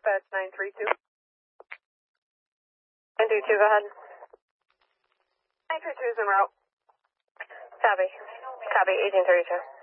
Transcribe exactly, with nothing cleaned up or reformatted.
dispatch nine three two. nine three two, go ahead. nine three two is en route. Copy. Copy, eighteen thirty-two.